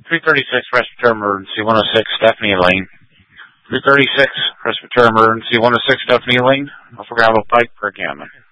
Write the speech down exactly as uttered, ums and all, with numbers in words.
three thirty-six, respiratory emergency, one oh six, Stephanie Lane. three thirty-six, respiratory emergency, one oh six, Stephanie Lane. Alpha Bravo Pike, Perk Gammon.